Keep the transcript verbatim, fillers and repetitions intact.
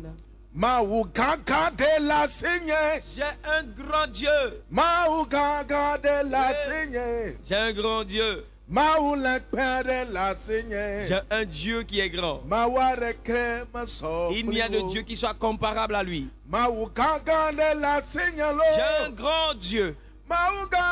Maou Kaka de la Seigneur. J'ai un grand Dieu. Maou Kaka de la Seigneur. J'ai un grand Dieu. Maou le Père de la Seigneur. J'ai un Dieu qui est grand. Il n'y a de Dieu qui soit comparable à lui. Maou Kaka de la Seigneur. J'ai un grand Dieu. Maou